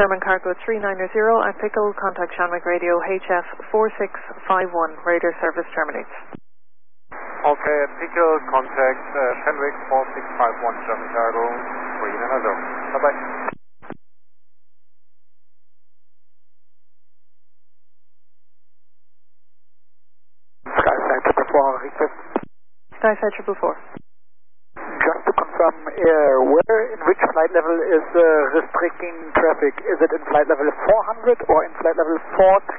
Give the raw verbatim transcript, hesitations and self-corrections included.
Sherman Cargo three nine zero, I'm Pickle, contact Shanwick Radio H F four six five one, radar service terminates. Okay, Pickle, contact uh, Shanwick four six five one, Sherman Cargo three nine zero. Bye-bye. Skyflight triple four, request. Skyflight triple four. Just to confirm, uh, where, in which flight level is uh, restricting traffic? Is it in flight level four hundred or in flight level four